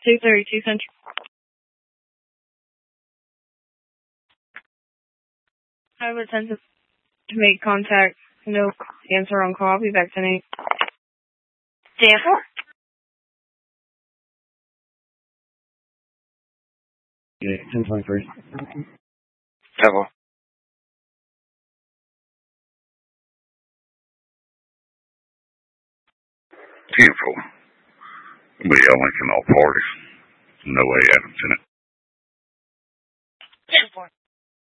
232 Central. I have attempted to make contact. No answer on call. I'll be back tonight. Stanford? Yeah, 1023. Hello. Beautiful. We are linking all parties. No way happens in it. 10-4.